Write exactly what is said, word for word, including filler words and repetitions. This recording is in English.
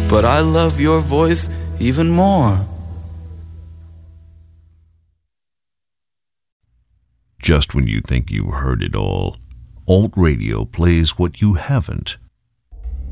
but I love your voice even more. Just when you think you've heard it all, Alt Radio plays what you haven't